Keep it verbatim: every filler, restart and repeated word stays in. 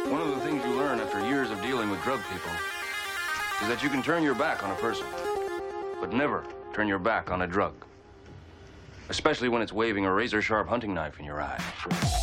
One of the things you learn after years of dealing with drug people is that you can turn your back on a person, but never turn your back on a drug. Especially when it's waving a razor-sharp hunting knife in your eye.